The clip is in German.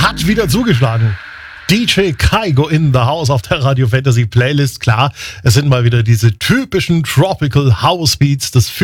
hat wieder zugeschlagen. DJ Kaigo in the House auf der Radio Fantasy Playlist. Klar, es sind mal wieder diese typischen Tropical House Beats. Das